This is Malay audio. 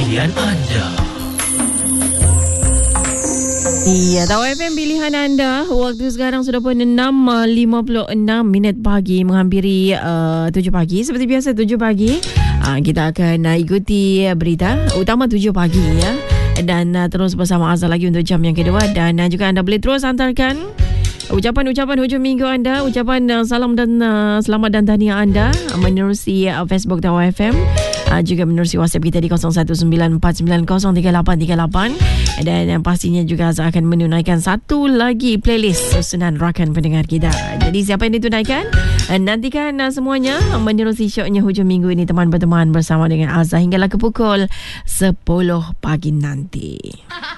pilihan anda. Ya, Tawar FM pilihan anda. Waktu sekarang sudah pun 6.56 pagi, menghampiri 7 pagi. Seperti biasa 7 pagi kita akan ikuti berita utama 7 pagi ya. Dan terus bersama Azhar lagi untuk jam yang kedua. Dan juga anda boleh terus hantarkan ucapan-ucapan hujung minggu anda, ucapan salam dan selamat dan tahniah anda menerusi Facebook Tawar FM, juga menerusi WhatsApp kita di 0194903838. Dan pastinya juga Azhar akan menunaikan satu lagi playlist susunan rakan pendengar kita. Jadi siapa yang ditunaikan, nantikan semuanya menerusi syoknya hujung minggu ini, teman berteman bersama dengan Azhar hinggalah ke pukul 10 pagi nanti.